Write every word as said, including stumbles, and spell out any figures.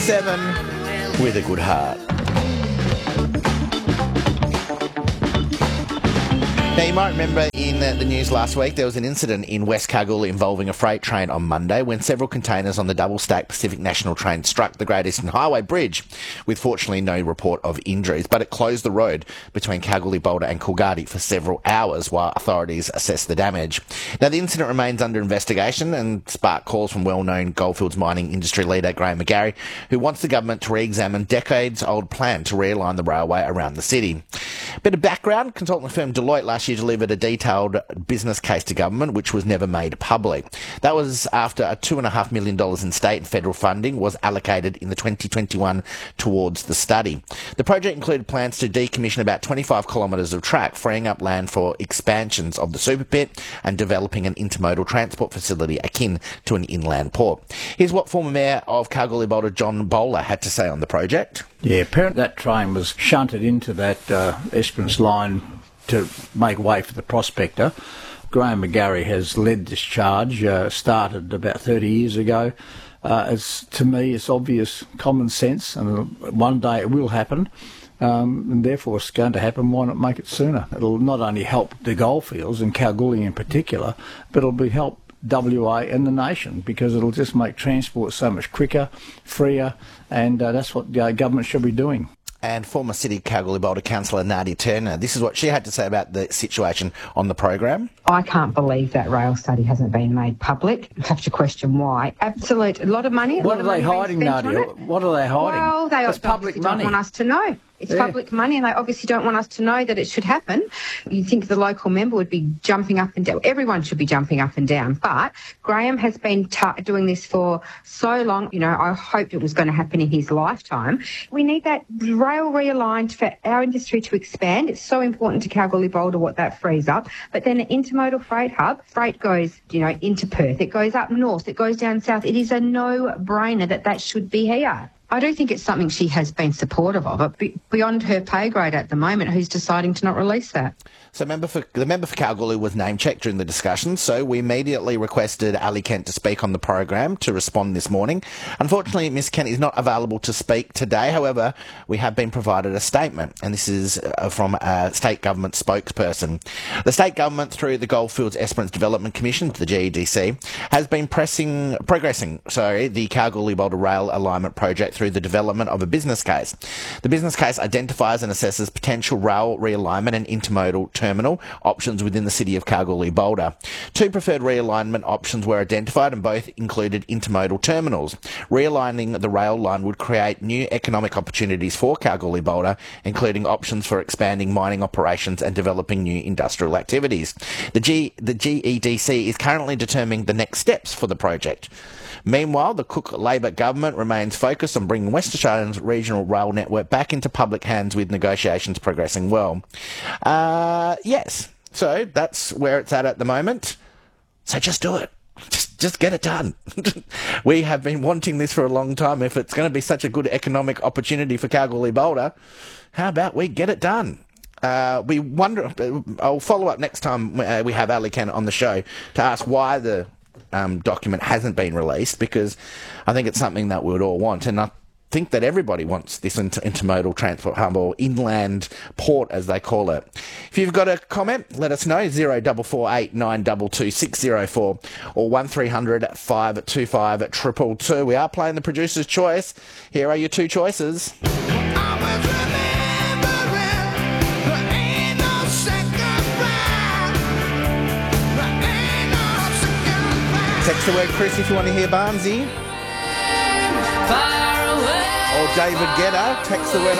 Seven with a good heart. Now, you might remember in uh, the news last week there was an incident in West Kalgoorlie involving a freight train on Monday when several containers on the double-stack Pacific National train struck the Great Eastern Highway Bridge, with fortunately no report of injuries. But it closed the road between Kalgoorlie, Boulder and Coolgardie for several hours while authorities assess the damage. Now, the incident remains under investigation and sparked calls from well-known Goldfields mining industry leader Graham McGarry, who wants the government to re-examine decades-old plan to realign the railway around the city. Bit of background: consultant firm Deloitte last year delivered a detailed business case to government, which was never made public. That was after a two point five million dollars in state and federal funding was allocated in the twenty twenty-one towards the study. The project included plans to decommission about twenty-five kilometres of track, freeing up land for expansions of the super pit and developing an intermodal transport facility akin to an inland port. Here's what former Mayor of Kalgoorlie Boulder John Bowler had to say on the project. Yeah, apparently that train was shunted into that uh, Esperance line to make way for the prospector. Graham McGarry has led this charge, uh, started about thirty years ago. Uh, it's, to me, it's obvious common sense, and one day it will happen, um, and therefore it's going to happen. Why not make it sooner? It'll not only help the goldfields, and Kalgoorlie in particular, but it'll be help W A and the nation, because it'll just make transport so much quicker, freer, and uh, that's what uh, government should be doing. And former City Kalgoorlie Boulder Councillor Nadia Turner, this is what she had to say about the situation on the program. I can't believe that rail study hasn't been made public. I have to question why. Absolute, a lot of money. What are they hiding, Nadia? What are they hiding? Well, they That's public money. Don't want us to know. It's Yeah. public money, and they obviously don't want us to know that it should happen. You'd think the local member would be jumping up and down. Everyone should be jumping up and down. But Graham has been t- doing this for so long. You know, I hoped it was going to happen in his lifetime. We need that rail realigned for our industry to expand. It's so important to Kalgoorlie Boulder what that frees up. But then an intermodal freight hub, freight goes, you know, into Perth. It goes up north. It goes down south. It is a no-brainer that that should be here. I do think it's something she has been supportive of, but beyond her pay grade at the moment, who's deciding to not release that? So member for, the member for Kalgoorlie was name-checked during the discussion, so we immediately requested Ali Kent to speak on the program to respond this morning. Unfortunately, Miss Kent is not available to speak today. However, we have been provided a statement, and this is uh, from a state government spokesperson. The state government, through the Goldfields Esperance Development Commission, the G E D C, has been pressing, progressing sorry, the Kalgoorlie Boulder Rail Alignment Project through the development of a business case. The business case identifies and assesses potential rail realignment and intermodal terminal options within the city of Kalgoorlie Boulder. Two preferred realignment options were identified, and both included intermodal terminals. Realigning the rail line would create new economic opportunities for Kalgoorlie Boulder, including options for expanding mining operations and developing new industrial activities. The, G, the G E D C is currently determining the next steps for the project. Meanwhile, the Cook Labor government remains focused on bringing West Australia's regional rail network back into public hands, with negotiations progressing well. Uh, yes, so that's where it's at at the moment. So just do it. Just, just get it done. We have been wanting this for a long time. If it's going to be such a good economic opportunity for Kalgoorlie Boulder, how about we get it done? Uh, we wonder. I'll follow up next time uh, we have Ali Kent on the show to ask why the Um, document hasn't been released, because I think it's something that we would all want, and I think that everybody wants this inter- intermodal transport hub, or inland port as they call it. If you've got a comment, let us know. zero four four eight nine two two six zero four or one three hundred five two five two two two. We are playing the producer's choice. Here are your two choices. Text the word Chris if you want to hear Barnsey. Or David Guetta. Text the word